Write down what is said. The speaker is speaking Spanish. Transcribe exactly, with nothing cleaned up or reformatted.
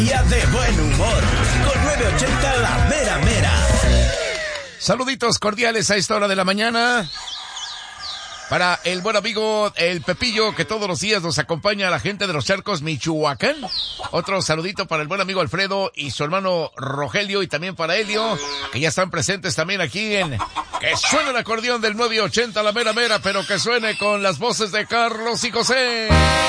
Día de buen humor, con nueve ochenta La Mera Mera. Saluditos cordiales a esta hora de la mañana. Para el buen amigo El Pepillo, que todos los días nos acompaña a la gente de Los Charcos, Michoacán. Otro saludito para el buen amigo Alfredo y su hermano Rogelio, y también para Helio, que ya están presentes también aquí en... Que suene el acordeón del nueve ochenta La Mera Mera, pero que suene con las voces de Carlos y José.